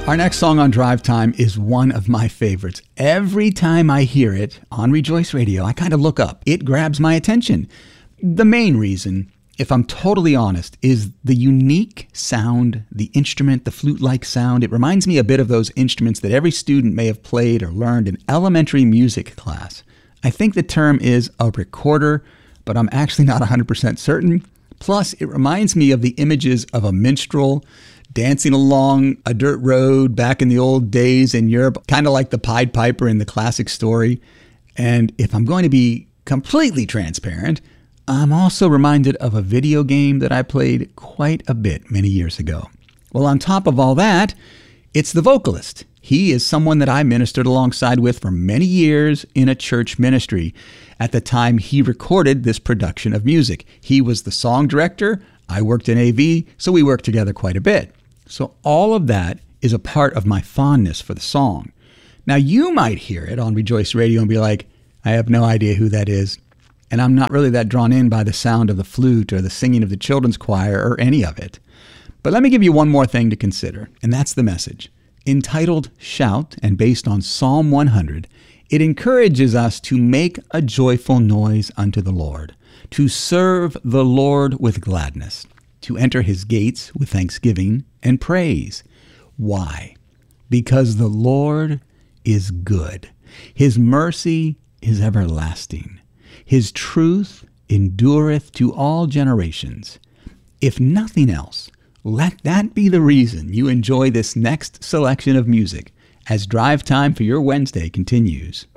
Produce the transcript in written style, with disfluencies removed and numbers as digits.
Our next song on Drive Time is one of my favorites. Every time I hear it on Rejoice Radio, I kind of look up. It grabs my attention. The main reason, if I'm totally honest, is the unique sound, the instrument, the flute-like sound. It reminds me a bit of those instruments that every student may have played or learned in elementary music class. I think the term is a recorder, but I'm actually not 100% certain. Plus, it reminds me of the images of a minstrel dancing along a dirt road back in the old days in Europe, kind of like the Pied Piper in the classic story. And if I'm going to be completely transparent, I'm also reminded of a video game that I played quite a bit many years ago. Well, on top of all that, it's the vocalist. He is someone that I ministered alongside with for many years in a church ministry at the time he recorded this production of music. He was the song director. I worked in AV, so we worked together quite a bit. So all of that is a part of my fondness for the song. Now, you might hear it on Rejoice Radio and be like, I have no idea who that is. And I'm not really that drawn in by the sound of the flute or the singing of the children's choir or any of it. But let me give you one more thing to consider, and that's the message. Entitled Shout and based on Psalm 100, it encourages us to make a joyful noise unto the Lord, to serve the Lord with gladness, to enter his gates with thanksgiving and praise. Why? Because the Lord is good. His mercy is everlasting. His truth endureth to all generations. If nothing else, let that be the reason you enjoy this next selection of music as Drive Time for your Wednesday continues.